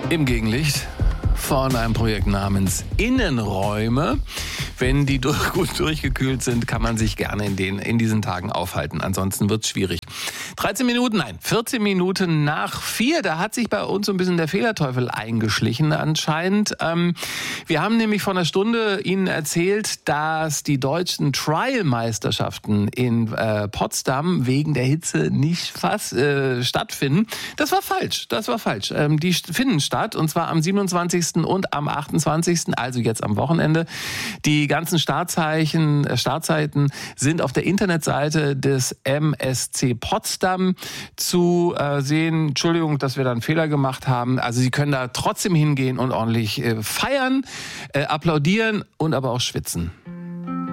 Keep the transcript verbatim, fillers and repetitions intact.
im Gegenlicht von einem Projekt namens Innenräume. Wenn die durch, gut durchgekühlt sind, kann man sich gerne in, den, in diesen Tagen aufhalten. Ansonsten wird es schwierig. dreizehn Minuten, nein, vierzehn Minuten nach vier. Da hat sich bei uns so ein bisschen der Fehlerteufel eingeschlichen anscheinend. Ähm, wir haben nämlich vor einer Stunde Ihnen erzählt, dass die deutschen Trial-Meisterschaften in äh, Potsdam wegen der Hitze nicht fast äh, stattfinden. Das war falsch, das war falsch. Ähm, die finden statt und zwar am siebenundzwanzigsten und am achtundzwanzigsten, also jetzt am Wochenende. Die ganzen Startzeichen, äh, Startzeiten sind auf der Internetseite des M S C Potsdam zu äh, sehen. Entschuldigung, dass wir da einen Fehler gemacht haben. Also Sie können da trotzdem hingehen und ordentlich äh, feiern, äh, applaudieren und aber auch schwitzen.